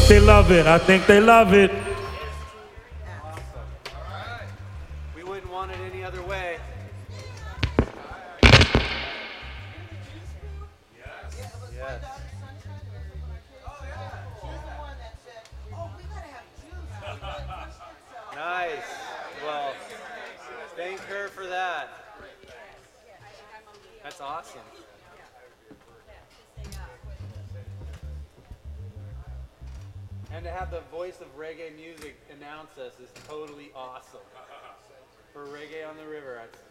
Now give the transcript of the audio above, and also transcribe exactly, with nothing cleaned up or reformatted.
think they love it. I think they love it. Awesome. We wouldn't want it any other way. Yes. Nice. Well, thank her for that. That's awesome. And to have the voice of reggae music announce us is totally awesome. For Reggae on the River,